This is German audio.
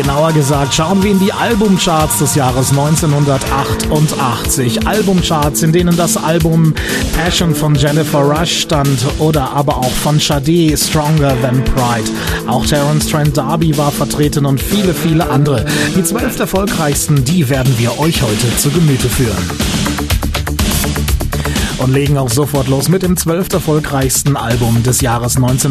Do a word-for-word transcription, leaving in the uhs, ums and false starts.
Genauer gesagt schauen wir in die Albumcharts des Jahres neunzehnhundertachtundachtzig. Albumcharts, in denen das Album Passion von Jennifer Rush stand oder aber auch von Sade, Stronger Than Pride. Auch Terence Trent D'Arby war vertreten und viele, viele andere. Die zwölf erfolgreichsten, die werden wir euch heute zu Gemüte führen. Und legen auch sofort los mit dem zwölf erfolgreichsten Album des Jahres neunzehnhundertachtundachtzig.